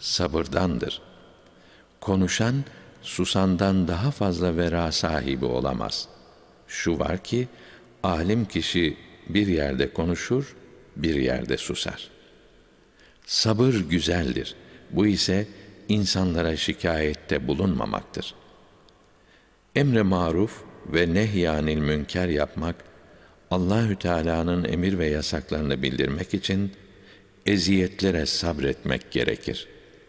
sabırdandır. Konuşan, susandan daha fazla vera sahibi olamaz. Şu var ki, alim kişi bir yerde konuşur, bir yerde susar. Sabır güzeldir. Bu ise insanlara şikayette bulunmamaktır. Emre maruf ve nehyanil münker yapmak, Allahü Teala'nın emir ve yasaklarını bildirmek için eziyetlere sabretmek gerekir.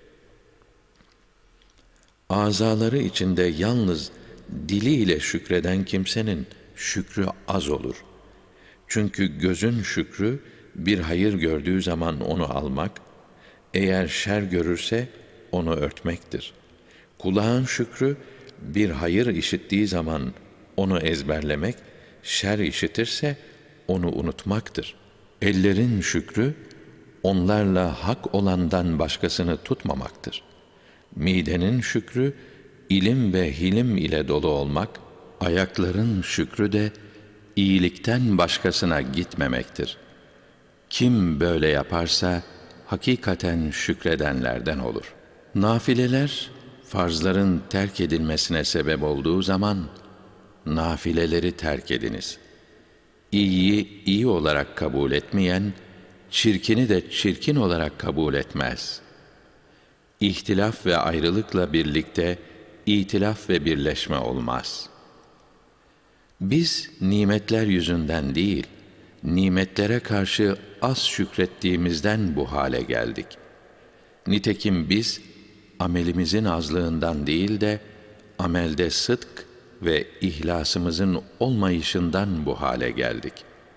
Azaları içinde yalnız diliyle şükreden kimsenin şükrü az olur. Çünkü gözün şükrü bir hayır gördüğü zaman onu almak, eğer şer görürse onu örtmektir. Kulağın şükrü bir hayır işittiği zaman onu ezberlemek, şer işitirse onu unutmaktır. Ellerin şükrü onlarla hak olandan başkasını tutmamaktır. Midenin şükrü ilim ve hilim ile dolu olmak, ayakların şükrü de iyilikten başkasına gitmemektir. Kim böyle yaparsa hakikaten şükredenlerden olur. Nafileler farzların terk edilmesine sebep olduğu zaman nafileleri terk ediniz. İyiyi iyi olarak kabul etmeyen, çirkini de çirkin olarak kabul etmez. İhtilaf ve ayrılıkla birlikte itilaf ve birleşme olmaz. Biz nimetler yüzünden değil, nimetlere karşı az şükrettiğimizden bu hale geldik. Nitekim biz amelimizin azlığından değil de amelde sıdk ve ihlasımızın olmayışından bu hale geldik.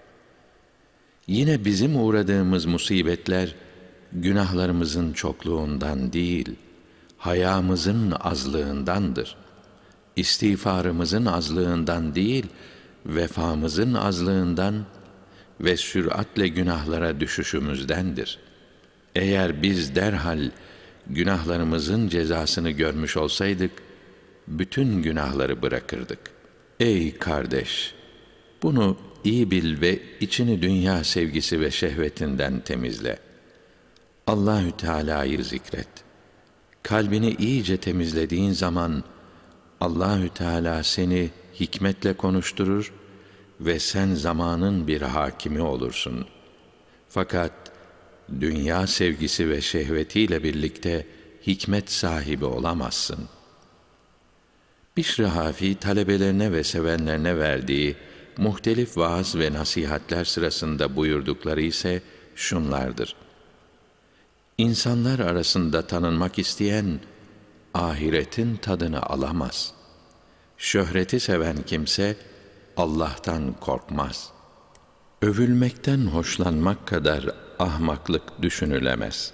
Yine bizim uğradığımız musibetler günahlarımızın çokluğundan değil, hayamızın azlığındandır. İstiğfarımızın azlığından değil, vefamızın azlığından ve süratle günahlara düşüşümüzdendir. Eğer biz derhal günahlarımızın cezasını görmüş olsaydık, bütün günahları bırakırdık. Ey kardeş! Bunu iyi bil ve içini dünya sevgisi ve şehvetinden temizle. Allahü Teala'yı zikret. Kalbini iyice temizlediğin zaman Allahü Teala seni hikmetle konuşturur ve sen zamanın bir hakimi olursun. Fakat dünya sevgisi ve şehvetiyle birlikte hikmet sahibi olamazsın. Bişr-i Hafi talebelerine ve sevenlerine verdiği muhtelif vaaz ve nasihatler sırasında buyurdukları ise şunlardır. İnsanlar arasında tanınmak isteyen ahiretin tadını alamaz. Şöhreti seven kimse Allah'tan korkmaz. Övülmekten hoşlanmak kadar ahmaklık düşünülemez.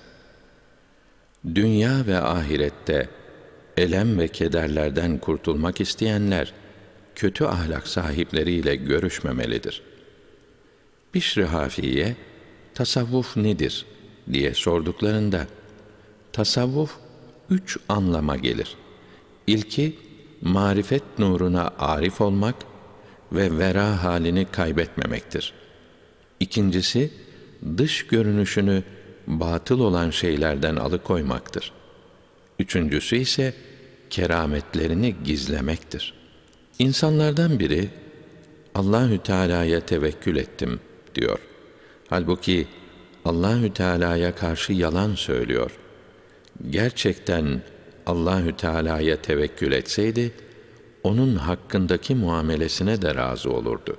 Dünya ve ahirette elem ve kederlerden kurtulmak isteyenler kötü ahlak sahipleriyle görüşmemelidir. Bişr-i Hafiye, tasavvuf nedir diye sorduklarında, tasavvuf 3 anlama gelir. İlki, marifet nuruna arif olmak ve vera halini kaybetmemektir. İkincisi, dış görünüşünü batıl olan şeylerden alıkoymaktır. Üçüncüsü ise kerametlerini gizlemektir. İnsanlardan biri, Allahü Teala'ya tevekkül ettim diyor. Halbuki Allahü Teala'ya karşı yalan söylüyor. Gerçekten Allahü Teala'ya tevekkül etseydi, onun hakkındaki muamelesine de razı olurdu.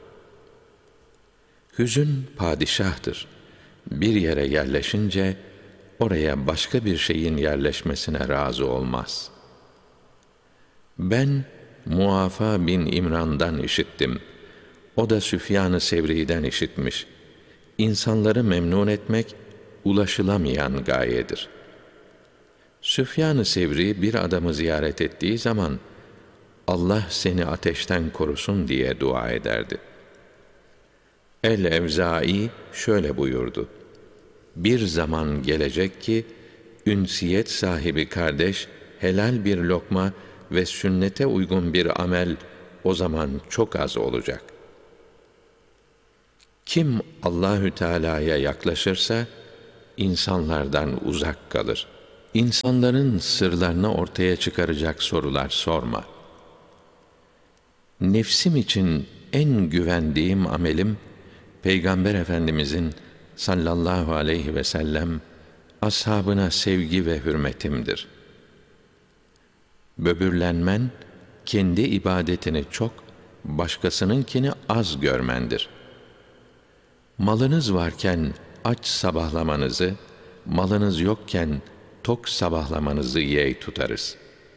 Hüzün padişahtır. Bir yere yerleşince, oraya başka bir şeyin yerleşmesine razı olmaz. Ben Muafa bin İmran'dan işittim. O da Süfyan-ı Sevri'den işitmiş. İnsanları memnun etmek, ulaşılamayan gayedir. Süfyan-ı Sevri bir adamı ziyaret ettiği zaman, Allah seni ateşten korusun diye dua ederdi. El-Evzai şöyle buyurdu. Bir zaman gelecek ki, ünsiyet sahibi kardeş, helal bir lokma ve sünnete uygun bir amel o zaman çok az olacak. Kim Allahü Teala'ya yaklaşırsa, insanlardan uzak kalır. İnsanların sırlarını ortaya çıkaracak sorular sorma. Nefsim için en güvendiğim amelim, Peygamber Efendimizin sallallahu aleyhi ve sellem ashabına sevgi ve hürmetimdir. Böbürlenmen, kendi ibadetini çok, başkasınınkini az görmendir. Malınız varken aç sabahlamanızı, malınız yokken tok sabahlamanızı yeğ tutarız.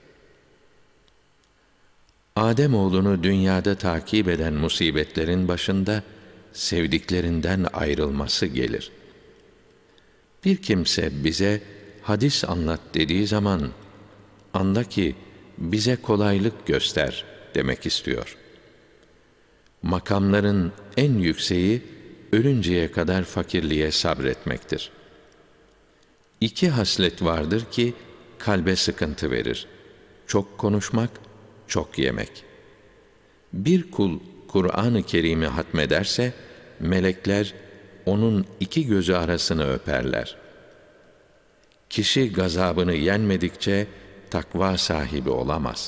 Âdemoğlunu dünyada takip eden musibetlerin başında sevdiklerinden ayrılması gelir. Bir kimse bize hadis anlat dediği zaman, anla ki bize kolaylık göster demek istiyor. Makamların en yükseği ölünceye kadar fakirliğe sabretmektir. İki haslet vardır ki kalbe sıkıntı verir: çok konuşmak, çok yemek. Bir kul Kur'an-ı Kerim'i hatmederse, melekler onun iki gözü arasını öperler. Kişi gazabını yenmedikçe takva sahibi olamaz.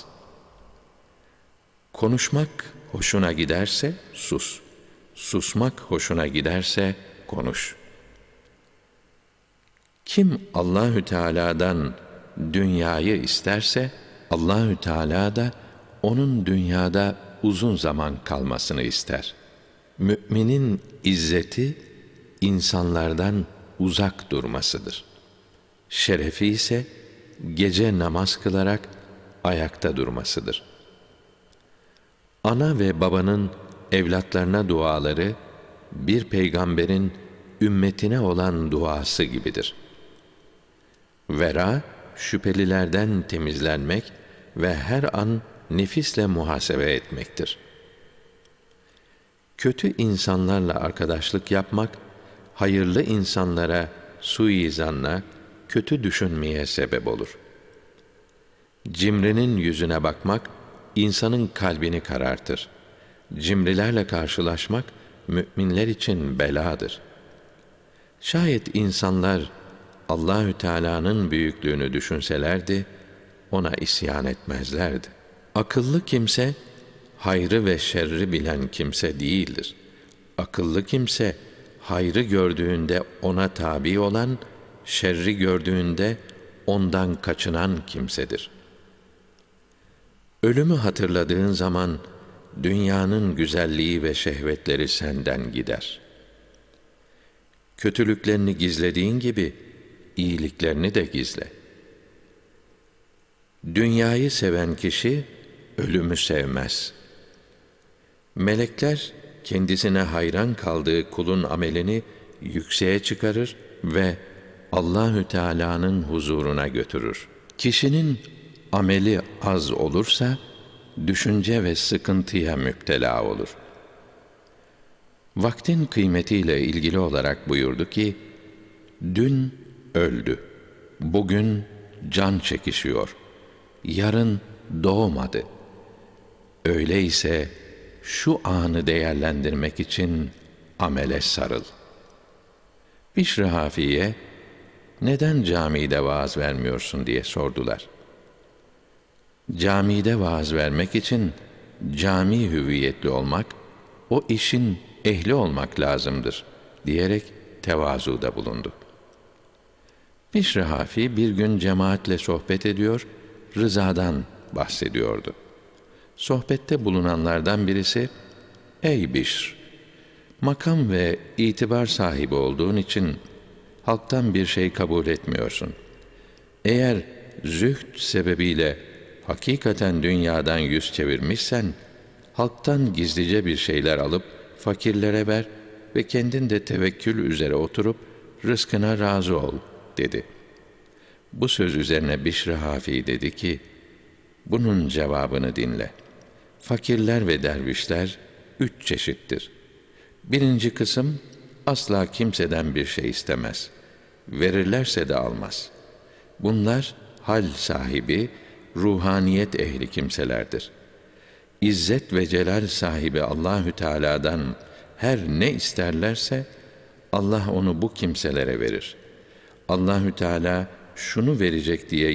Konuşmak hoşuna giderse sus. Susmak hoşuna giderse konuş. Kim Allahü Teala'dan dünyayı isterse, Allahü Teala da onun dünyada uzun zaman kalmasını ister. Müminin izzeti insanlardan uzak durmasıdır. Şerefi ise gece namaz kılarak ayakta durmasıdır. Ana ve babanın evlatlarına duaları, bir peygamberin ümmetine olan duası gibidir. Vera, şüphelilerden temizlenmek ve her an nefisle muhasebe etmektir. Kötü insanlarla arkadaşlık yapmak, hayırlı insanlara suizanla, kötü düşünmeye sebep olur. Cimrinin yüzüne bakmak, insanın kalbini karartır. Cimrilerle karşılaşmak, müminler için beladır. Şayet insanlar Allahü Teala'nın büyüklüğünü düşünselerdi, ona isyan etmezlerdi. Akıllı kimse, hayrı ve şerri bilen kimse değildir. Akıllı kimse, hayrı gördüğünde ona tabi olan, şerri gördüğünde ondan kaçınan kimsedir. Ölümü hatırladığın zaman, dünyanın güzelliği ve şehvetleri senden gider. Kötülüklerini gizlediğin gibi, iyiliklerini de gizle. Dünyayı seven kişi, ölümü sevmez. Melekler, kendisine hayran kaldığı kulun amelini yükseğe çıkarır ve Allahü Teala'nın huzuruna götürür. Kişinin ameli az olursa, düşünce ve sıkıntıya müptela olur. Vaktin kıymetiyle ilgili olarak buyurdu ki, dün öldü, bugün can çekişiyor, yarın doğmadı. Öyleyse şu anı değerlendirmek için amele sarıl. Bişr-i Hafiye, neden camide vaaz vermiyorsun diye sordular. Camide vaaz vermek için cami hüviyetli olmak, o işin ehli olmak lazımdır diyerek tevazuda bulundu. Bişr-i Hafi bir gün cemaatle sohbet ediyor, rızadan bahsediyordu. Sohbette bulunanlardan birisi, "Ey Bişr, makam ve itibar sahibi olduğun için halktan bir şey kabul etmiyorsun. Eğer zühd sebebiyle hakikaten dünyadan yüz çevirmişsen, halktan gizlice bir şeyler alıp fakirlere ver ve kendin de tevekkül üzere oturup rızkına razı ol," dedi. Bu söz üzerine Bişr-i Hafi dedi ki, bunun cevabını dinle. Fakirler ve dervişler 3 çeşittir. Birinci kısım, asla kimseden bir şey istemez. Verirlerse de almaz. Bunlar hal sahibi, ruhaniyet ehli kimselerdir. İzzet ve celal sahibi Allahü Teala'dan her ne isterlerse Allah onu bu kimselere verir. Allahü Teala şunu verecek diye